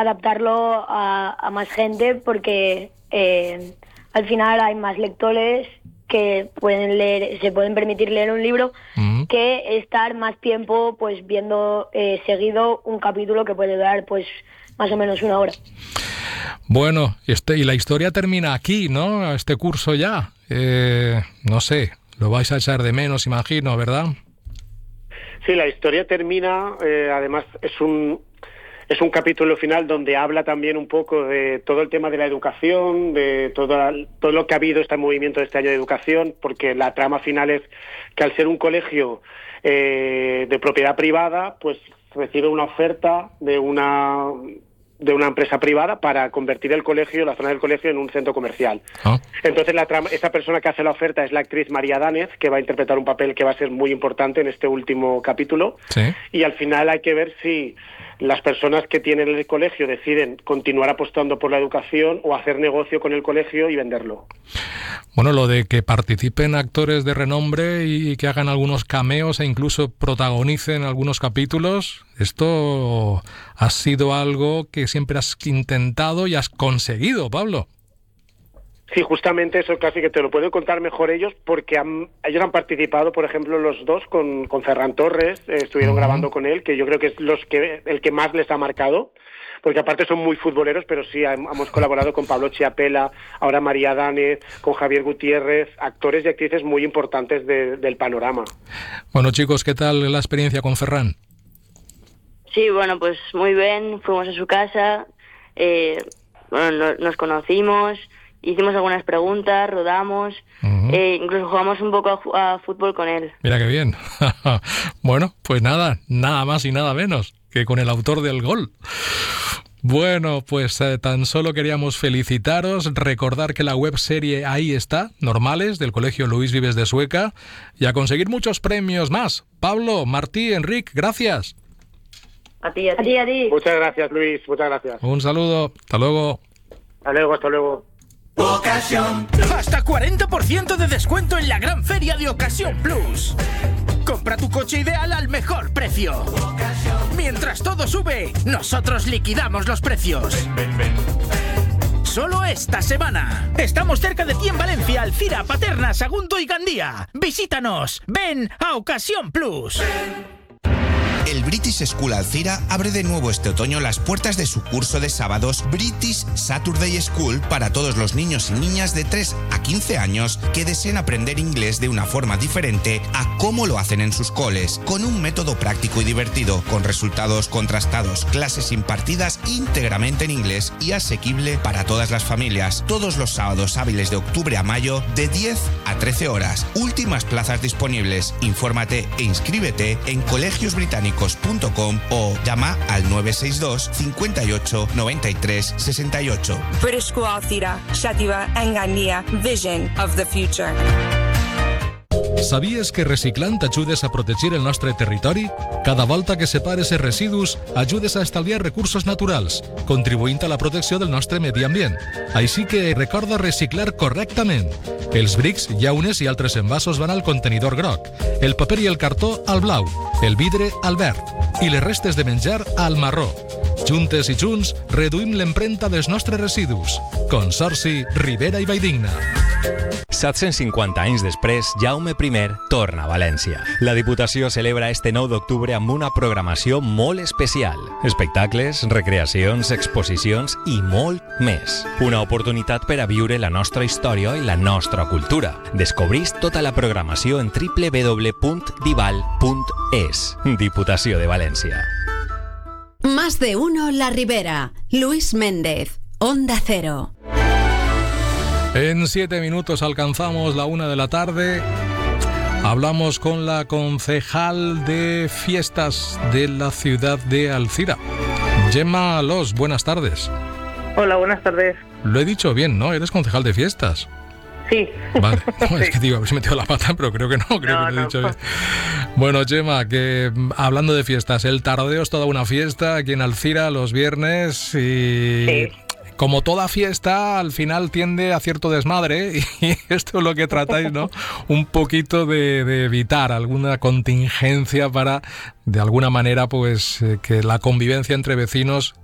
adaptarlo a más gente, porque al final hay más lectores que se pueden permitir leer un libro que estar más tiempo pues viendo seguido un capítulo que puede durar pues más o menos 1 hora. Bueno, y la historia termina aquí, ¿no? Este curso ya. No sé, lo vais a echar de menos, imagino, ¿verdad? Sí, la historia termina, además es un capítulo final donde habla también un poco de todo el tema de la educación, de todo lo que ha habido este movimiento de este año de educación, porque la trama final es que al ser un colegio de propiedad privada, pues recibe una oferta de una empresa privada para convertir el colegio, la zona del colegio, en un centro comercial. Entonces esa persona que hace la oferta es la actriz María Danez, que va a interpretar un papel que va a ser muy importante en este último capítulo. ¿Sí? Y al final hay que ver si las personas que tienen el colegio deciden continuar apostando por la educación o hacer negocio con el colegio y venderlo. Bueno, lo de que participen actores de renombre y que hagan algunos cameos e incluso protagonicen algunos capítulos, esto ha sido algo que siempre has intentado y has conseguido, Pablo. Sí, justamente eso casi que te lo pueden contar mejor ellos, porque ellos han participado, por ejemplo, los dos con Ferran Torres, estuvieron grabando con él, que yo creo que es el que más les ha marcado, porque aparte son muy futboleros, pero sí hemos colaborado con Pablo Chiapela, ahora María Danez, con Javier Gutiérrez, actores y actrices muy importantes del panorama. Bueno, chicos, ¿qué tal la experiencia con Ferran? Sí, bueno, pues muy bien, fuimos a su casa, nos conocimos, hicimos algunas preguntas, rodamos, incluso jugamos un poco a fútbol con él. Mira qué bien. Bueno, pues nada más y nada menos que con el autor del gol. Bueno, pues tan solo queríamos felicitaros, recordar que la webserie ahí está, Normales, del Colegio Luis Vives de Sueca, y a conseguir muchos premios más. Pablo, Martí, Enric, gracias. A ti. Muchas gracias, Luis, muchas gracias. Un saludo, hasta luego. Hasta luego. Ocasión. Hasta 40% de descuento en la gran feria de Ocasión Plus. Compra tu coche ideal al mejor precio. Mientras todo sube, nosotros liquidamos los precios. Ven. Solo esta semana. Estamos cerca de ti en Valencia, Alcira, Paterna, Sagunto y Gandía. Visítanos. Ven a Ocasión Plus. El British School Alcira abre de nuevo este otoño las puertas de su curso de sábados British Saturday School para todos los niños y niñas de 3 a 15 años que deseen aprender inglés de una forma diferente a cómo lo hacen en sus coles, con un método práctico y divertido, con resultados contrastados, clases impartidas íntegramente en inglés y asequible para todas las familias. Todos los sábados hábiles de octubre a mayo, de 10 a 13 horas. Últimas plazas disponibles. Infórmate e inscríbete en colegiosbritánicos.com o llama al 962 58 93 68. British School Alcira, Xàtiva en Gandia. Vision of the future. Sabies que reciclant t'ajudes a protegir el nostre territori? Cada volta que separes els residus, ajudes a estalviar recursos naturals, contribuint a la protecció del nostre medi ambient. Així que recorda reciclar correctament. Els brics, llaunes i altres envasos van al contenidor groc, el paper i el cartó al blau, el vidre al verd i les restes de menjar al marró. Juntes i junts, reduïm l'empremta dels nostres residus. Consorci Ribera i Valldigna. 750 anys després, Jaume I torna a València. La Diputació celebra este 9 d'octubre amb una programació molt especial. Espectacles, recreacions, exposicions i molt més. Una oportunitat per a viure la nostra història i la nostra cultura. Descobrís tota la programació en www.dival.es. Diputació de València. Más de uno La Ribera. Luis Méndez, Onda Cero. En 7 minutos alcanzamos la 1 de la tarde. Hablamos con la concejal de fiestas de la ciudad de Alcira. Gemma Alós, buenas tardes. Hola, buenas tardes. Lo he dicho bien, ¿no? ¿Eres concejal de fiestas? Sí. Vale, no, es que digo, a ver si he metido la pata, pero creo que no, que lo he dicho bien. Bueno, Gemma, que hablando de fiestas, el Tardeo es toda una fiesta aquí en Alcira los viernes y... Sí. Como toda fiesta, al final tiende a cierto desmadre y esto es lo que tratáis, ¿no? Un poquito de evitar alguna contingencia para, de alguna manera, pues que la convivencia entre vecinos